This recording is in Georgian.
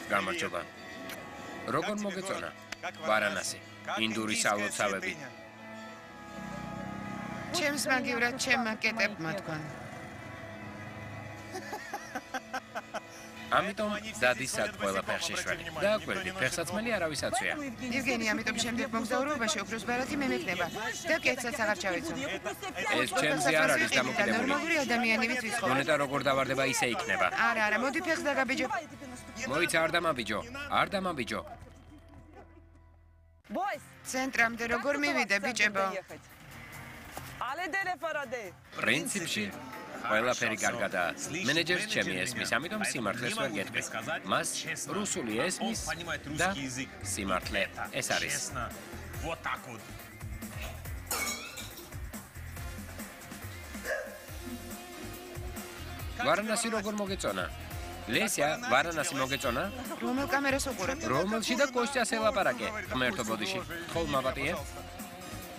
გამარჯობა. როგორ მოგეწონა? ვარანასი. ინდური სალოცავები. ჩემს მაგივრად ჩემმა კეტებმა თქვან. ამიტომ დადისად ყველა ფეხშიშველი. დააკვირდით, ფეხსაცმელი არავისაცვია. ევგენი, ამიტომ შემდეგ მოგზაურობაში ოქროს ბარათი მე მექნება და კეთსაც აღარ ჩავეცო. ეს ჩემზე არ არის დამოკიდებული. ნორმალური ადამიანებიც ვიცხოვ. მონეტა როგორ დავარდება, ისე იქნება. არა, მოდი ფეხს დაგაბიჯო. მოიცა, არ დამაბიჯო. არ დამაბიჯო. ცენტრამდე როგორ მივიდე, ბიჭებო? პრინციპში ყველაფერი კარგადაა. მენეჯერს ჩემი ესმის, ამიტომ სიმართლეს ვერ გეტყვი. მას რუსული ესმის და სიმართლე ეს არის. ვარანასი როგორ მოგეწონა? ლესია, ვარანასი მოგეწონა? რომელ კამერას უყურებ? რომელში და კოსტიას ელაპარაკე. ღმერთო ბოდიში, თხოვნ მაპატიე?